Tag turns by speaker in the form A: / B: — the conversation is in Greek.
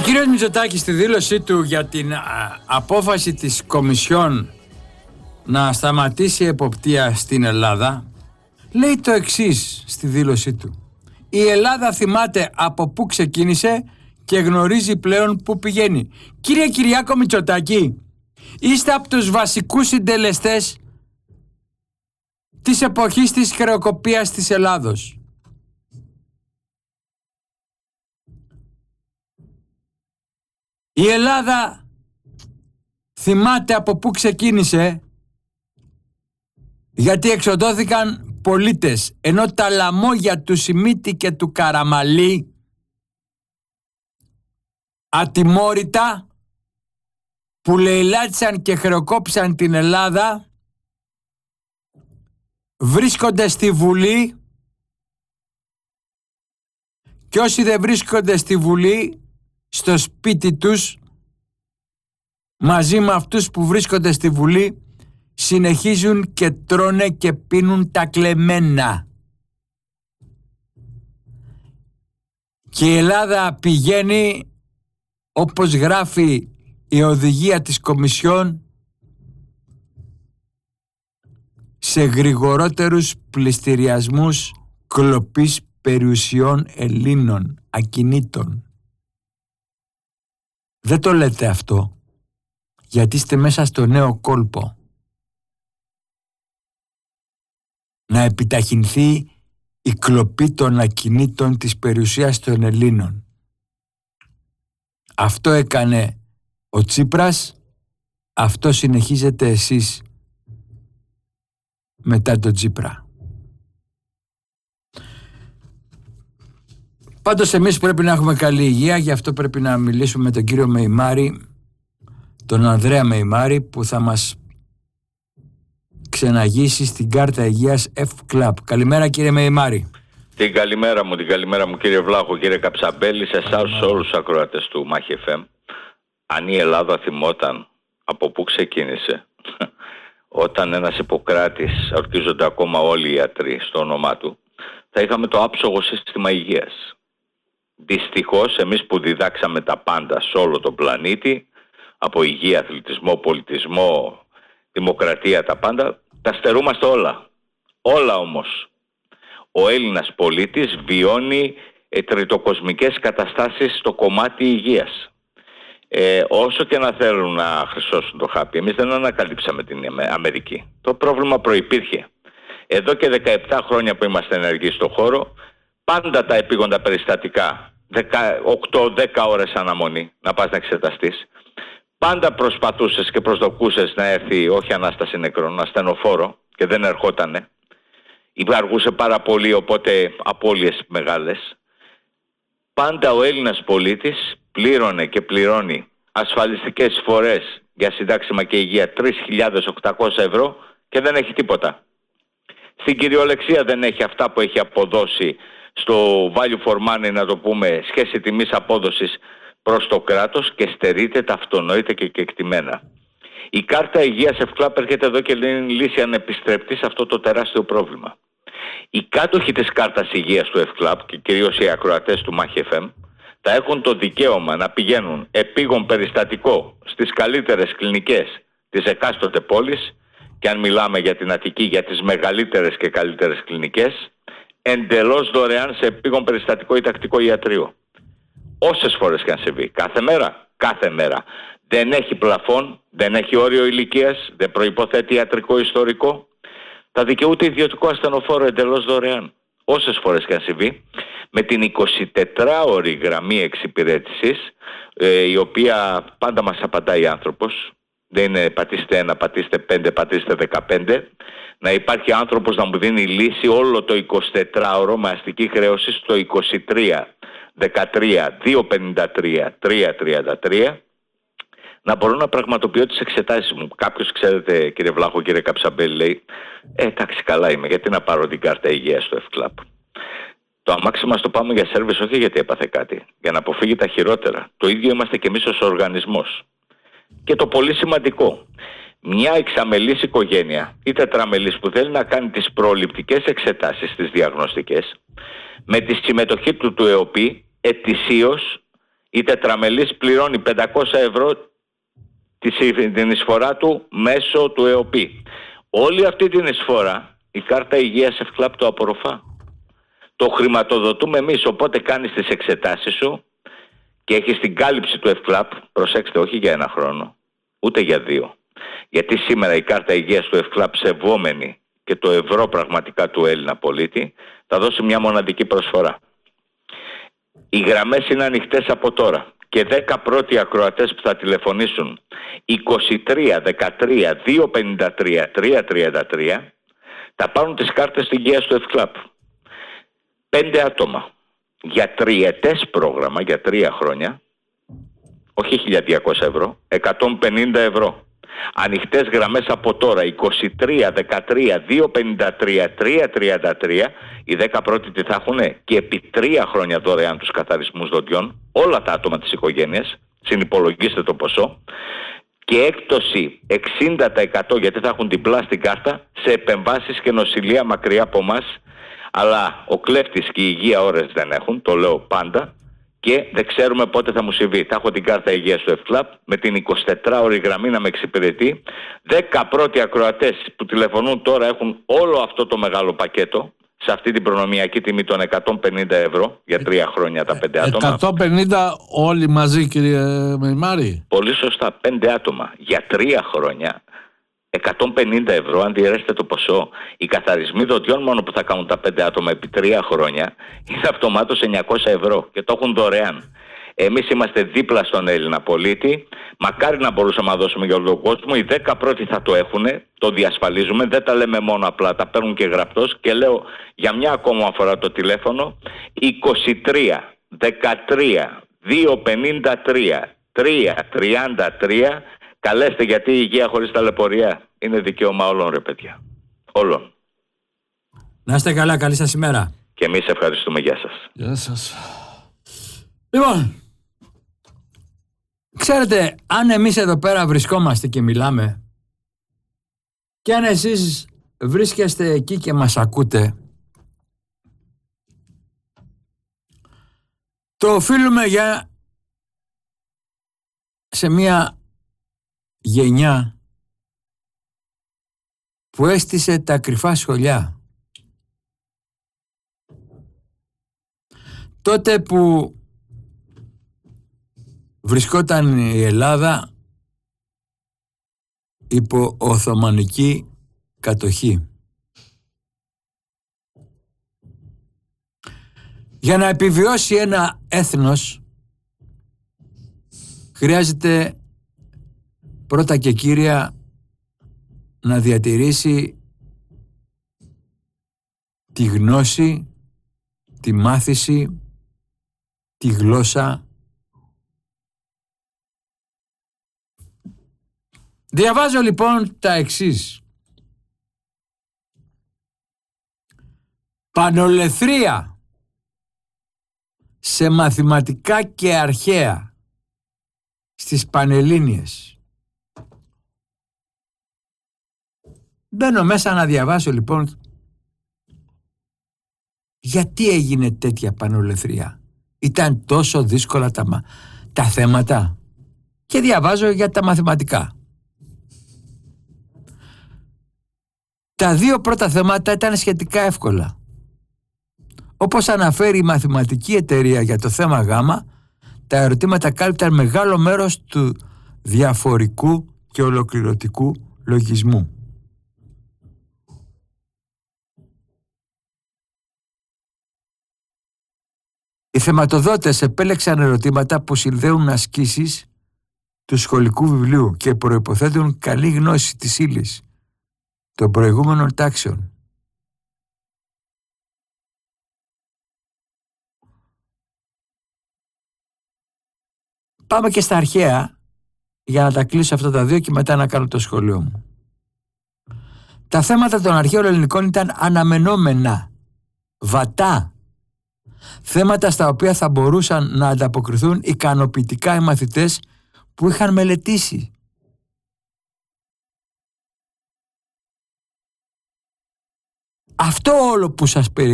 A: κύριος Μητσοτάκης στη δήλωσή του για την απόφαση της Κομισιόν να σταματήσει η εποπτεία στην Ελλάδα λέει το εξής στη δήλωσή του: η Ελλάδα θυμάται από πού ξεκίνησε και γνωρίζει πλέον πού πηγαίνει. Κύριε Κυριάκο Μητσοτάκη, είστε από τους βασικούς συντελεστές της εποχής της χρεοκοπίας της Ελλάδος. Η Ελλάδα θυμάται από πού ξεκίνησε, γιατί εξοντώθηκαν πολίτες, ενώ τα λαμόγια του Σιμίτη και του Καραμαλή ατιμόρυτα που λαιλάτισαν και χρεοκόπησαν την Ελλάδα βρίσκονται στη Βουλή, και όσοι δεν βρίσκονται στη Βουλή στο σπίτι τους μαζί με αυτούς που βρίσκονται στη Βουλή συνεχίζουν και τρώνε και πίνουν τα κλεμμένα. Και η Ελλάδα πηγαίνει, όπως γράφει η οδηγία της Κομισιόν, σε γρηγορότερους πληστηριασμούς κλοπής περιουσιών Ελλήνων ακινήτων. Δεν το λέτε αυτό γιατί είστε μέσα στο νέο κόλπο να επιταχυνθεί η κλοπή των ακινήτων της περιουσίας των Ελλήνων. Αυτό έκανε ο Τσίπρας, αυτό συνεχίζετε εσείς μετά τον Τσίπρα. Πάντως εμείς πρέπει να έχουμε καλή υγεία, γι' αυτό πρέπει να μιλήσουμε με τον κύριο Μεϊμάρη, τον Ανδρέα Μεϊμάρη, που θα μας ξεναγήσει στην κάρτα υγείας F-Club. Καλημέρα κύριε Μεϊμάρη.
B: Την καλημέρα μου κύριε Βλάχο, κύριε Καψαμπέλη, σε εσάς όλους τους ακροατές του Μάχη FM. Αν η Ελλάδα θυμόταν από πού ξεκίνησε, όταν ένας Ιπποκράτης, ορκίζονται ακόμα όλοι οι ιατροί στο όνομά του, θα είχαμε το άψογο σύστημα υγείας. Δυστυχώς εμείς που διδάξαμε τα πάντα σε όλο τον πλανήτη, από υγεία, αθλητισμό, πολιτισμό, δημοκρατία, τα πάντα, τα στερούμαστε όλα. Όλα όμως. Ο Έλληνας πολίτης βιώνει τριτοκοσμικές καταστάσεις στο κομμάτι υγείας. Όσο και να θέλουν να χρυσώσουν το χάπι, εμείς δεν ανακαλύψαμε την Αμερική. Το πρόβλημα προϋπήρχε. Εδώ και 17 χρόνια που είμαστε ενεργοί στο χώρο, πάντα τα επίγοντα περιστατικά, 8-10 ώρες αναμονή να πας να εξεταστείς, πάντα προσπαθούσες και προσδοκούσες να έρθει όχι ανάσταση νεκρών, ασθενοφόρο, και δεν ερχότανε. Αργούσε πάρα πολύ, οπότε απώλειες μεγάλες. Πάντα ο Έλληνας πολίτης πλήρωνε και πληρώνει ασφαλιστικές εισφορές για συντάξιμα και υγεία 3.800 ευρώ και δεν έχει τίποτα. Στην κυριολεξία δεν έχει αυτά που έχει αποδώσει στο value for money, να το πούμε, σχέση τιμής απόδοσης προς το κράτος, και στερείται, τα αυτονοείται και κεκτημένα. Η κάρτα υγείας F-Club έρχεται εδώ και λέει λύση ανεπιστρεπτή σε αυτό το τεράστιο πρόβλημα. Οι κάτοχοι της κάρτας υγείας του F-Club, και κυρίως οι ακροατές του Μάχη FM, θα έχουν το δικαίωμα να πηγαίνουν επίγον περιστατικό στις καλύτερες κλινικές της εκάστοτε πόλης, και αν μιλάμε για την Αττική, για τις μεγαλύτερες και καλύτερες κλινικές, εντελώς δωρεάν σε επίγον περιστατικό ή τακτικό ιατρείο. Όσες φορές και αν συμβεί. Κάθε μέρα. Δεν έχει πλαφόν, δεν έχει όριο ηλικίας, δεν προϋποθέτει ιατρικό ιστορικό. Θα δικαιούται ιδιωτικό ασθενοφόρο εντελώς δωρεάν. Όσες φορές και αν συμβεί. Με την 24ωρη γραμμή εξυπηρέτησης, η οποία πάντα μας απαντάει άνθρωπος. Δεν είναι πατήστε 1, πατήστε 5, πατήστε 15. Να υπάρχει άνθρωπος να μου δίνει λύση όλο το 24ωρο με αστική χρέωση στο 23 13 253 333, να μπορώ να πραγματοποιώ τις εξετάσεις μου. Κάποιος, ξέρετε κύριε Βλάχο, κύριε Καψαμπέλη, λέει εντάξει, καλά είμαι, γιατί να πάρω την κάρτα υγείας στο F-Club. Το αμάξι μας το πάμε για σέρβις όχι γιατί έπαθε κάτι, για να αποφύγει τα χειρότερα. Το ίδιο είμαστε και εμείς ως οργανισμός. Και το πολύ σημαντικό, μια εξαμελής οικογένεια ή τετραμελής που θέλει να κάνει τις προληπτικές εξετάσεις, τις διαγνωστικές, με τη συμμετοχή του ΕΟΠΗ, ετησίως Η τετραμελής πληρώνει 500 ευρώ την εισφορά του μέσω του ΕΟΠΗ. Όλη αυτή την εισφορά η κάρτα υγείας Ευκλάπ το απορροφά. Το χρηματοδοτούμε εμείς, οπότε κάνεις τις εξετάσεις σου και έχεις την κάλυψη του Ευκλάπ, προσέξτε, όχι για 1 χρόνο, ούτε για 2. Γιατί σήμερα η κάρτα υγείας του Ευκλάπ, σεβόμενη και το ευρώ πραγματικά του Έλληνα πολίτη, θα δώσει μια μοναδική προσφορά. Οι γραμμές είναι ανοιχτές από τώρα και 10 πρώτοι ακροατές που θα τηλεφωνήσουν 23 13 253 333 θα πάρουν τις κάρτες υγείας του Ευκλάπ. 5 άτομα για τριετές πρόγραμμα, για 3 χρόνια, όχι 1.200 ευρώ, 150 ευρώ. Ανοιχτές γραμμές από τώρα 23 13 253 333. Οι 10 πρώτοι τι θα έχουν? Και επί 3 χρόνια δωρεάν τους καθαρισμούς δοντιών, όλα τα άτομα της οικογένειας, συνυπολογίστε το ποσό, και έκπτωση 60% γιατί θα έχουν διπλά στην κάρτα σε επεμβάσεις και νοσηλεία μακριά από εμάς. Αλλά ο κλέφτης και η υγεία ώρες δεν έχουν, το λέω πάντα, και δεν ξέρουμε πότε θα μου συμβεί. Θα έχω την κάρτα υγείας του Ευκλάπ με την 24ωρη γραμμή να με εξυπηρετεί. 10 πρώτοι ακροατές που τηλεφωνούν τώρα έχουν όλο αυτό το μεγάλο πακέτο σε αυτή την προνομιακή τιμή των 150 ευρώ για 3 χρόνια τα 5 άτομα.
C: 150 όλοι μαζί, κύριε Μεϊμάρη?
B: Πολύ σωστά, 5 άτομα για 3 χρόνια. 150 ευρώ, αν διαιρέσετε το ποσό, οι καθαρισμοί δοντιών μόνο που θα κάνουν τα 5 άτομα επί 3 χρόνια είναι αυτομάτως 900 ευρώ και το έχουν δωρεάν. Εμείς είμαστε δίπλα στον Έλληνα πολίτη. Μακάρι να μπορούσαμε να δώσουμε για όλο τον κόσμο. Οι 10 πρώτοι θα το έχουν, το διασφαλίζουμε. Δεν τα λέμε μόνο απλά, τα παίρνουν και γραπτός. Και λέω για μια ακόμα φορά το τηλέφωνο 23 13 253 333. Καλέστε, γιατί η υγεία χωρίς ταλαιπωρία είναι δικαίωμα όλων, ρε παιδιά. Όλων.
A: Να είστε καλά, καλή σας ημέρα.
B: Και εμείς ευχαριστούμε, γεια σας.
C: Γεια σας.
A: Λοιπόν, ξέρετε, αν εμείς εδώ πέρα βρισκόμαστε και μιλάμε και αν εσείς βρίσκεστε εκεί και μας ακούτε, το οφείλουμε σε μια γενιά που έστησε τα κρυφά σχολιά. Τότε που βρισκόταν η Ελλάδα υπό Οθωμανική κατοχή. Για να επιβιώσει ένα έθνος χρειάζεται πρώτα και κύρια να διατηρήσει τη γνώση, τη μάθηση, τη γλώσσα. Διαβάζω λοιπόν τα εξής. Πανολεθρία σε μαθηματικά και αρχαία στις Πανελλήνιες. Μπαίνω μέσα να διαβάσω λοιπόν γιατί έγινε τέτοια πανολεθρία. Ήταν τόσο δύσκολα τα θέματα. Και διαβάζω για τα μαθηματικά. Τα 2 πρώτα θέματα ήταν σχετικά εύκολα. Όπως αναφέρει η μαθηματική εταιρεία για το θέμα Γ, τα ερωτήματα κάλυπταν μεγάλο μέρος του διαφορικού και ολοκληρωτικού λογισμού. Οι θεματοδότες επέλεξαν ερωτήματα που συνδέουν ασκήσεις του σχολικού βιβλίου και προϋποθέτουν καλή γνώση της ύλης των προηγούμενων τάξεων. Πάμε και στα αρχαία για να τα κλείσω αυτά τα 2 και μετά να κάνω το σχολείο μου. Τα θέματα των αρχαίων ελληνικών ήταν αναμενόμενα, βατά, θέματα στα οποία θα μπορούσαν να ανταποκριθούν ικανοποιητικά οι μαθητές που είχαν μελετήσει. Αυτό όλο που σας